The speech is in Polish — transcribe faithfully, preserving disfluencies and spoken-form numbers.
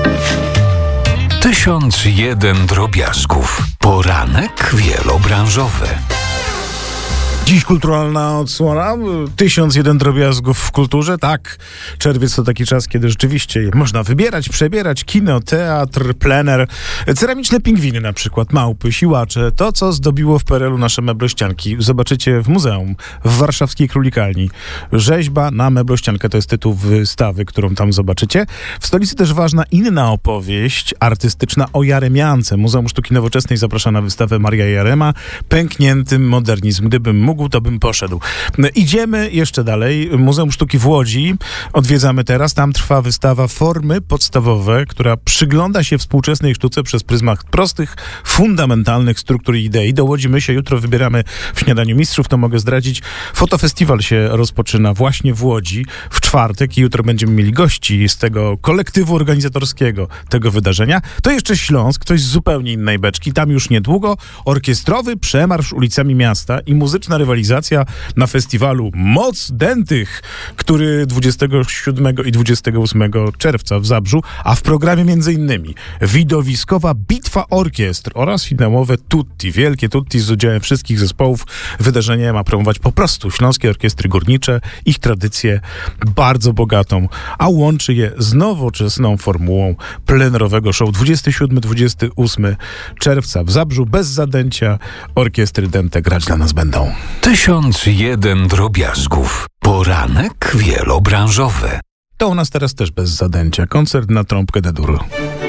Tysiąc jeden drobiazgów. Poranek wielobranżowy. Dziś kulturalna odsłona, tysiąc jeden drobiazgów w kulturze, tak. Czerwiec to taki czas, kiedy rzeczywiście można wybierać, przebierać, kino, teatr, plener, ceramiczne pingwiny na przykład, małpy, siłacze, to co zdobiło w P R L u nasze meblościanki. Zobaczycie w muzeum, w warszawskiej Królikalni. Rzeźba na meblościankę to jest tytuł wystawy, którą tam zobaczycie. W stolicy też ważna inna opowieść artystyczna o Jaremiance. Muzeum Sztuki Nowoczesnej zaprasza na wystawę Maria Jarema, Pęknięty modernizm. Gdybym mógł, to bym poszedł. Idziemy jeszcze dalej. Muzeum Sztuki w Łodzi odwiedzamy teraz. Tam trwa wystawa Formy podstawowe, która przygląda się współczesnej sztuce przez pryzmat prostych, fundamentalnych struktur i idei. Do Łodzi my się jutro wybieramy w Śniadaniu Mistrzów, to mogę zdradzić. Fotofestiwal się rozpoczyna właśnie w Łodzi w czwartek i jutro będziemy mieli gości z tego kolektywu organizatorskiego tego wydarzenia. To jeszcze Śląsk, ktoś z zupełnie innej beczki. Tam już niedługo orkiestrowy przemarsz ulicami miasta i muzyczna rywalizacja na festiwalu Moc Dętych, który dwudziestego siódmego i dwudziestego ósmego czerwca w Zabrzu, a w programie między innymi widowiskowa bitwa orkiestr oraz finałowe tutti, wielkie tutti z udziałem wszystkich zespołów. Wydarzenie ma promować po prostu śląskie orkiestry górnicze, ich tradycję bardzo bogatą, a łączy je z nowoczesną formułą plenerowego show. dwudziestego siódmego do dwudziestego ósmego czerwca w Zabrzu bez zadęcia orkiestry dęte grać dla nas będą. Tysiąc jeden drobiazgów. Poranek wielobranżowy. To u nas teraz też bez zadęcia. Koncert na trąbkę D-dur.